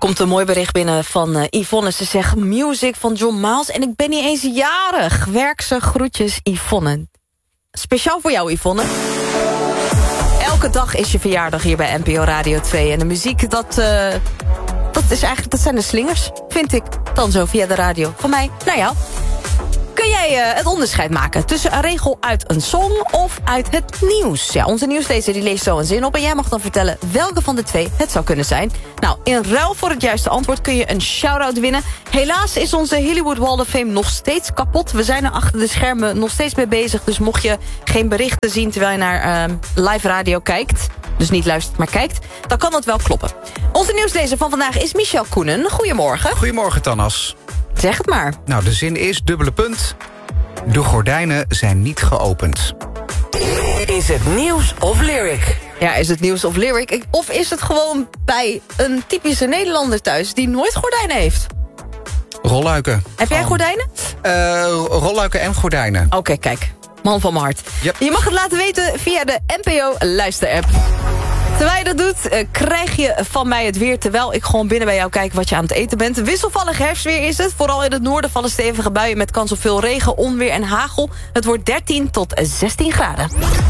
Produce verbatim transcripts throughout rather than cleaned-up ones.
Komt een mooi bericht binnen van uh, Yvonne. Ze zegt music van John Miles en ik ben niet eens jarig. Werkse groetjes Yvonne. Speciaal voor jou Yvonne. Elke dag is je verjaardag hier bij N P O Radio twee. En de muziek, dat, uh, dat, is eigenlijk, dat zijn de slingers, vind ik. Dan zo via de radio. Van mij naar jou. Kun jij uh, het onderscheid maken tussen een regel uit een song of uit het nieuws? Ja, onze nieuwslezer die leest zo een zin op en jij mag dan vertellen welke van de twee het zou kunnen zijn. Nou, in ruil voor het juiste antwoord kun je een shout-out winnen. Helaas is onze Hollywood Wall of Fame nog steeds kapot. We zijn er achter de schermen nog steeds mee bezig. Dus mocht je geen berichten zien terwijl je naar uh, live radio kijkt, dus niet luistert maar kijkt, dan kan dat wel kloppen. Onze nieuwslezer van vandaag is Michel Koenen. Goedemorgen. Goedemorgen, Tannas. Zeg het maar. Nou, de zin is, dubbele punt. De gordijnen zijn niet geopend. Is het nieuws of lyric? Ja, is het nieuws of lyric? Of is het gewoon bij een typische Nederlander thuis die nooit gordijnen heeft? Rolluiken. Heb jij gordijnen? Uh, rolluiken en gordijnen. Oké, okay, kijk. Man van mijn hart. Yep. Je mag het laten weten via de N P O luisterapp. Terwijl je dat doet, uh, krijg je van mij het weer terwijl ik gewoon binnen bij jou kijk wat je aan het eten bent. Wisselvallig herfstweer is het. Vooral in het noorden vallen stevige buien met kans op veel regen, onweer en hagel. Het wordt dertien tot zestien graden.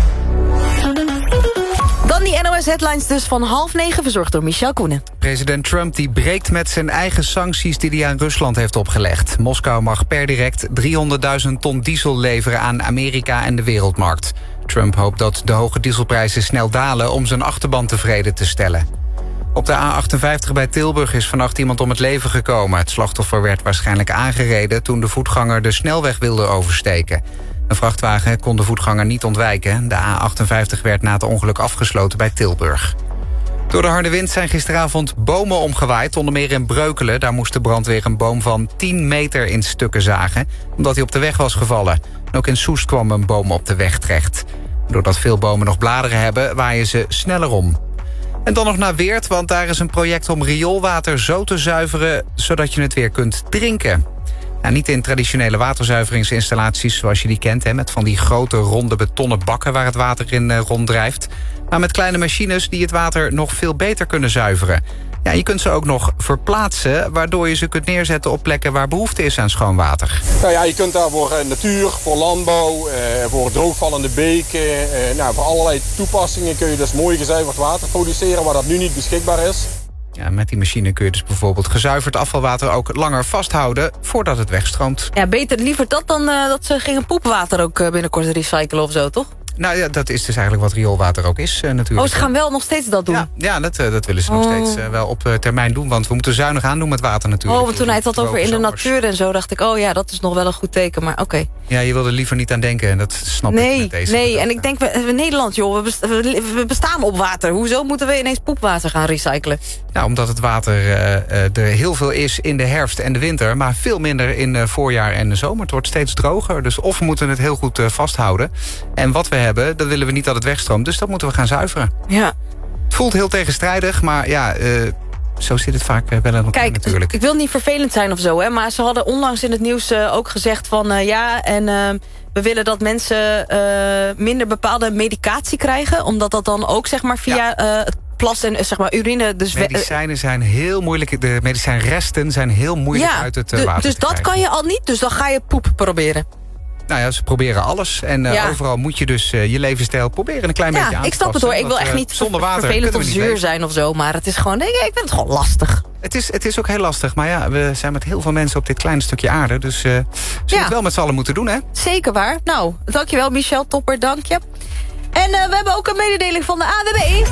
Dan die N O S-headlines dus van half negen, verzorgd door Michel Koenen. President Trump die breekt met zijn eigen sancties die hij aan Rusland heeft opgelegd. Moskou mag per direct driehonderdduizend ton diesel leveren aan Amerika en de wereldmarkt. Trump hoopt dat de hoge dieselprijzen snel dalen om zijn achterban tevreden te stellen. Op de A achtenvijftig bij Tilburg is vannacht iemand om het leven gekomen. Het slachtoffer werd waarschijnlijk aangereden toen de voetganger de snelweg wilde oversteken. Een vrachtwagen kon de voetganger niet ontwijken. De A achtenvijftig werd na het ongeluk afgesloten bij Tilburg. Door de harde wind zijn gisteravond bomen omgewaaid, onder meer in Breukelen. Daar moest de brandweer een boom van tien meter in stukken zagen, omdat hij op de weg was gevallen. En ook in Soest kwam een boom op de weg terecht. Doordat veel bomen nog bladeren hebben, waaien ze sneller om. En dan nog naar Weert, want daar is een project om rioolwater zo te zuiveren, zodat je het weer kunt drinken. Nou, niet in traditionele waterzuiveringsinstallaties zoals je die kent, hè, met van die grote ronde betonnen bakken waar het water in uh, ronddrijft, maar met kleine machines die het water nog veel beter kunnen zuiveren. Ja, je kunt ze ook nog verplaatsen, waardoor je ze kunt neerzetten op plekken waar behoefte is aan schoon water. Nou ja, je kunt daar voor uh, natuur, voor landbouw, uh, voor droogvallende beken, uh, nou, voor allerlei toepassingen kun je dus mooi gezuiverd water produceren waar dat nu niet beschikbaar is. Ja, met die machine kun je dus bijvoorbeeld gezuiverd afvalwater ook langer vasthouden voordat het wegstroomt. Ja, beter liever dat dan uh, dat ze gingen poepwater ook uh, binnenkort recyclen of zo, toch? Nou ja, dat is dus eigenlijk wat rioolwater ook is uh, natuurlijk. Oh, ze gaan wel nog steeds dat doen? Ja, ja dat, uh, dat willen ze nog oh. steeds uh, wel op uh, termijn doen. Want we moeten zuinig aan doen met water natuurlijk. Oh, want toen hij het had over in de natuur en zo, dacht ik, oh ja, dat is nog wel een goed teken, maar oké. Okay. Ja, je wilde er liever niet aan denken en dat snap nee, ik met deze. Nee, en ik denk, we, we Nederland joh, we, best, we bestaan op water. Hoezo moeten we ineens poepwater gaan recyclen? Nou, omdat het water uh, uh, er heel veel is in de herfst en de winter, maar veel minder in uh, voorjaar en de zomer. Het wordt steeds droger, dus of we moeten het heel goed uh, vasthouden. En wat we hebben, dat willen we niet dat het wegstroomt, dus dat moeten we gaan zuiveren. Ja. Het voelt heel tegenstrijdig, maar ja, uh, zo zit het vaak uh, wel in elkaar. Kijk, natuurlijk. Ik wil niet vervelend zijn of zo, hè, maar ze hadden onlangs in het nieuws uh, ook gezegd van uh, ja, en uh, we willen dat mensen uh, minder bepaalde medicatie krijgen, omdat dat dan ook zeg maar via ja. uh, het plas en zeg maar urine. Dus medicijnen zijn heel moeilijk, de medicijnresten zijn heel moeilijk ja, uit het uh, water dus te dat krijgen. kan je al niet, dus dan ga je poep proberen. Nou ja, ze proberen alles. En uh, ja. overal moet je dus uh, je levensstijl proberen een klein ja, beetje aan te ik snap het hoor. Ik wil echt uh, niet zonder water vervelend of zuur zijn of zo. Maar het is gewoon, nee, ik vind het gewoon lastig. Het is, het is ook heel lastig. Maar ja, we zijn met heel veel mensen op dit kleine stukje aarde. Dus uh, ze ja. het wel met z'n allen moeten doen, hè? Zeker waar. Nou, dankjewel Michel. Topper, dank je. En uh, we hebben ook een mededeling van de A W B.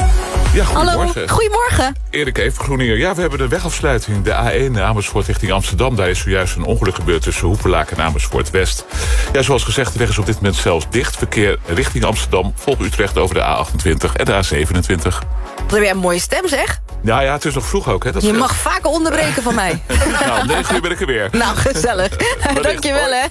Ja, goedemorgen. Hallo, goedemorgen. Erik even Groeninger. Ja, we hebben de wegafsluiting. De A één Amersfoort richting Amsterdam. Daar is zojuist een ongeluk gebeurd tussen Hoevelaak en Amersfoort West. Ja, zoals gezegd, de weg is op dit moment zelfs dicht. Verkeer richting Amsterdam, volgt Utrecht over de A achtentwintig en de A zevenentwintig. Wat heb jij een mooie stem, zeg. Ja, ja, het is nog vroeg ook, hè. Dat je scheelt. mag vaker onderbreken van mij. Nou, negen uur ben ik er weer. Nou, gezellig. Dankjewel, hè.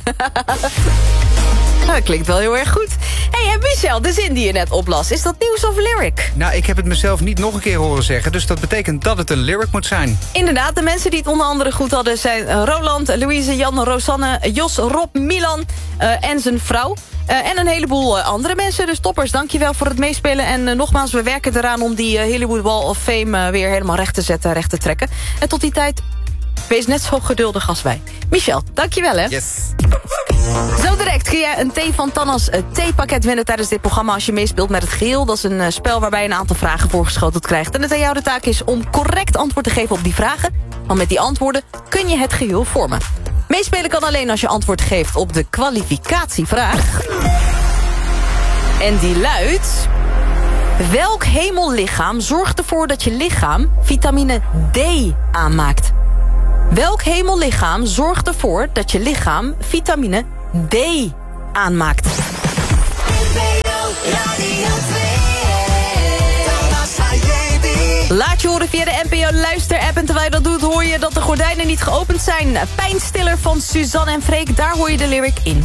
Dat klinkt wel heel erg goed. Hé, hey, Michel, de zin die je net oplas, is dat nieuws of lyric? Nou, ik heb het mezelf niet nog een keer horen zeggen, dus dat betekent dat het een lyric moet zijn. Inderdaad, de mensen die het onder andere goed hadden zijn Roland, Louise, Jan, Rosanne, Jos, Rob, Milan uh, en zijn vrouw. Uh, en een heleboel uh, andere mensen. Dus toppers, dankjewel voor het meespelen. En uh, nogmaals, we werken eraan om die uh, Hollywood Wall of Fame uh, weer helemaal recht te zetten, recht te trekken. En tot die tijd, wees net zo geduldig als wij. Michel, dankjewel hè. Yes. Zo direct kun jij een thee van Tannas theepakket winnen tijdens dit programma als je meespeelt met het geheel. Dat is een uh, spel waarbij je een aantal vragen voorgeschoteld krijgt. En het aan jou de taak is om correct antwoord te geven op die vragen. Want met die antwoorden kun je het geheel vormen. Meespelen kan alleen als je antwoord geeft op de kwalificatievraag. En die luidt: welk hemellichaam zorgt ervoor dat je lichaam vitamine D aanmaakt? Welk hemellichaam zorgt ervoor dat je lichaam vitamine D aanmaakt? Laat je horen via de N P O Luister-app. En terwijl je dat doet hoor je dat de gordijnen niet geopend zijn. Pijnstiller van Suzanne en Freek, daar hoor je de lyric in.